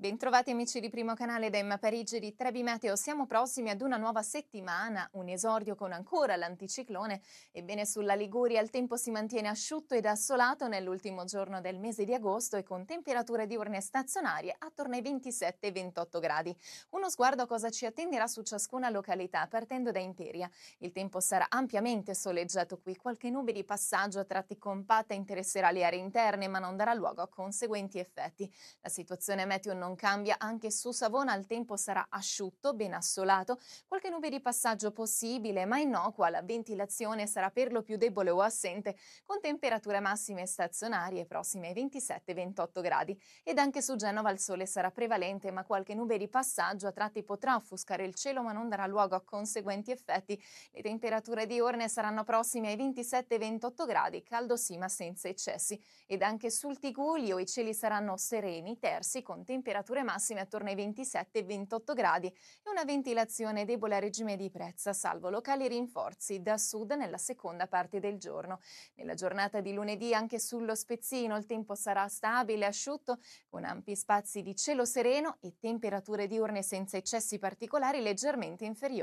Bentrovati amici di Primo Canale da Emma Parigi di Trebi Meteo. Siamo prossimi ad una nuova settimana, un esordio con ancora l'anticiclone. Ebbene, sulla Liguria il tempo si mantiene asciutto ed assolato nell'ultimo giorno del mese di agosto e con temperature diurne stazionarie attorno ai 27-28 gradi. Uno sguardo a cosa ci attenderà su ciascuna località, partendo da Imperia. Il tempo sarà ampiamente soleggiato qui, qualche nube di passaggio a tratti compatta interesserà le aree interne, ma non darà luogo a conseguenti effetti. La situazione meteo non cambia, anche su Savona il tempo sarà asciutto, ben assolato, qualche nube di passaggio possibile, ma innocua, la ventilazione sarà per lo più debole o assente, con temperature massime stazionarie prossime ai 27-28 gradi. Ed anche su Genova il sole sarà prevalente, ma qualche nube di passaggio a tratti potrà offuscare il cielo, ma non darà luogo a conseguenti effetti. Le temperature diurne saranno prossime ai 27-28 gradi, caldo sì ma senza eccessi. Ed anche sul Tigullio i cieli saranno sereni, tersi, con temperature massime attorno ai 27-28 gradi e una ventilazione debole a regime di Prezza, salvo locali rinforzi da sud nella seconda parte del giorno. Nella giornata di lunedì anche sullo Spezzino il tempo sarà stabile, asciutto, con ampi spazi di cielo sereno e temperature diurne senza eccessi particolari leggermente inferiori